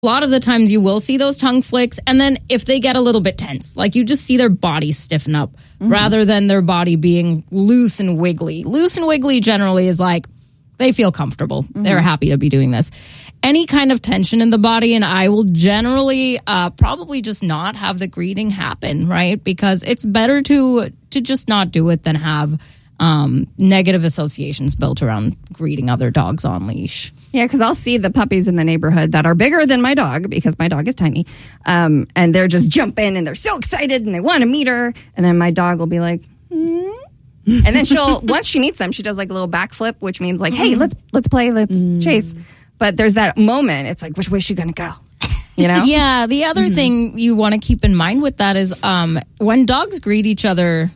A lot of the times you will see those tongue flicks, and then if they get a little bit tense, like you just see their body stiffen up rather than their body being loose and wiggly. Loose and wiggly generally is like they feel comfortable. They're happy to be doing this. Any kind of tension in the body, and I will generally probably just not have the greeting happen, right? Because it's better to just not do it than have negative associations built around greeting other dogs on leash. Yeah, because I'll see the puppies in the neighborhood that are bigger than my dog because my dog is tiny. And they're just jumping and they're so excited and they want to meet her. And then my dog will be like, and then once she meets them, she does like a little backflip, which means like, hey, let's play, let's chase. But there's that moment. It's like, which way is she going to go? You know? Yeah. The other thing you want to keep in mind with that is when dogs greet each other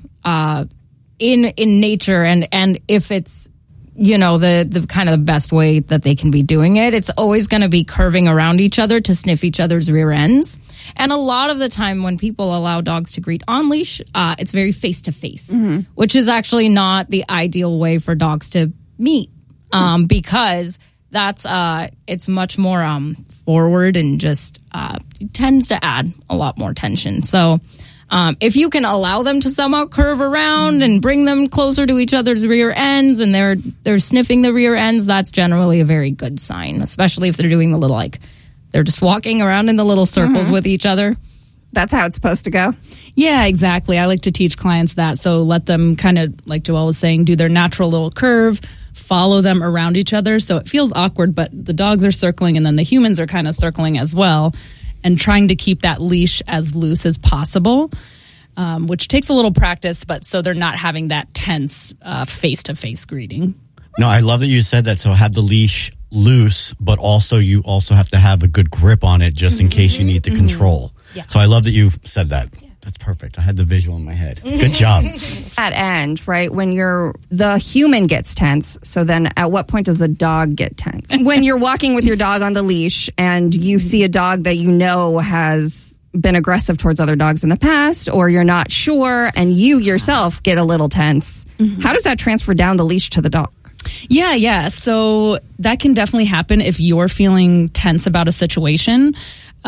in nature, and if it's, you know, the kind of the best way that they can be doing it, it's always going to be curving around each other to sniff each other's rear ends. And a lot of the time when people allow dogs to greet on leash, it's very face to face, which is actually not the ideal way for dogs to meet, because that's it's much more forward and just tends to add a lot more tension. So if you can allow them to somehow curve around and bring them closer to each other's rear ends and they're sniffing the rear ends, that's generally a very good sign, especially if they're doing the little, like, they're just walking around in the little circles with each other. That's how it's supposed to go. Yeah, exactly. I like to teach clients that. So let them kind of, like Joelle was saying, do their natural little curve, follow them around each other. So it feels awkward, but the dogs are circling and then the humans are kind of circling as well, and trying to keep that leash as loose as possible, which takes a little practice, but so they're not having that tense face-to-face greeting. No, I love that you said that. So have the leash loose, but also you also have to have a good grip on it just in case you need to control. Yeah. So I love that you said that. Yeah. That's perfect. I had the visual in my head. Good job. At end, right, when the human gets tense, so then at what point does the dog get tense? When you're walking with your dog on the leash and you see a dog that you know has been aggressive towards other dogs in the past, or you're not sure and you yourself get a little tense, how does that transfer down the leash to the dog? Yeah. So that can definitely happen if you're feeling tense about a situation.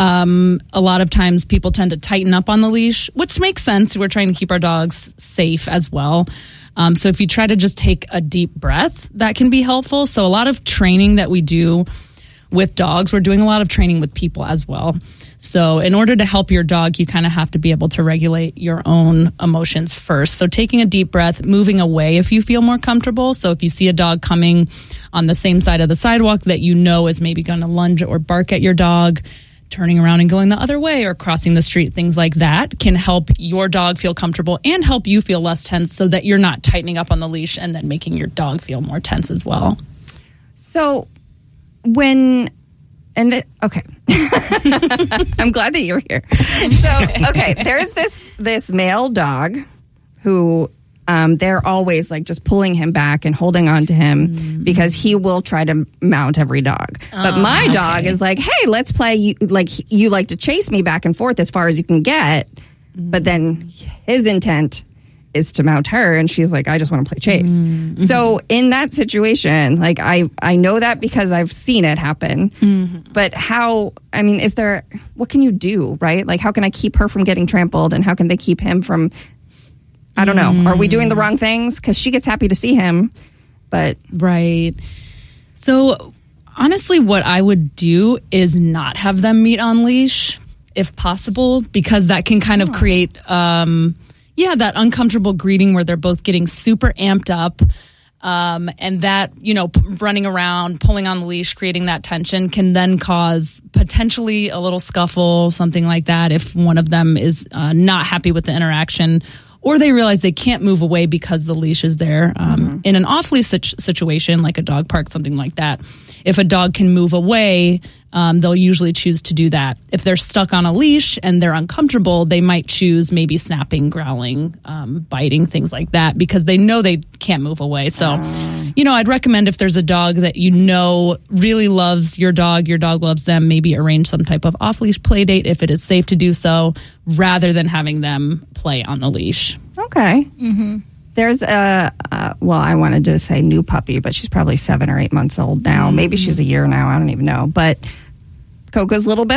A lot of times people tend to tighten up on the leash, which makes sense. We're trying to keep our dogs safe as well. So if you try to just take a deep breath, that can be helpful. So a lot of training that we do with dogs, we're doing a lot of training with people as well. So in order to help your dog, you kind of have to be able to regulate your own emotions first. So taking a deep breath, moving away if you feel more comfortable. So if you see a dog coming on the same side of the sidewalk that you know is maybe going to lunge or bark at your dog, turning around and going the other way or crossing the street, things like that can help your dog feel comfortable and help you feel less tense so that you're not tightening up on the leash and then making your dog feel more tense as well. So okay. I'm glad that you're here. So, okay, there's this male dog who they're always like just pulling him back and holding on to him because he will try to mount every dog. But my dog is like, hey, let's play. You like to chase me back and forth as far as you can get. But then his intent is to mount her, and she's like, I just want to play chase. So in that situation, like I know that because I've seen it happen. But what can you do, right? Like, how can I keep her from getting trampled, and how can they keep him from, I don't know. Are we doing the wrong things? Because she gets happy to see him, but... Right. So honestly, what I would do is not have them meet on leash if possible, because that can kind of create... that uncomfortable greeting where they're both getting super amped up. And that, running around, pulling on the leash, creating that tension can then cause potentially a little scuffle, something like that, if one of them is not happy with the interaction, or they realize they can't move away because the leash is there. In an off-leash situation, like a dog park, something like that, if a dog can move away, they'll usually choose to do that. If they're stuck on a leash and they're uncomfortable, they might choose maybe snapping, growling, biting, things like that, because they know they can't move away. So, I'd recommend if there's a dog that really loves your dog loves them, maybe arrange some type of off-leash play date if it is safe to do so, rather than having them play on the leash. Okay. There's I wanted to say new puppy, but she's probably 7 or 8 months old now. Maybe she's a year now. I don't even know. But Coco's little best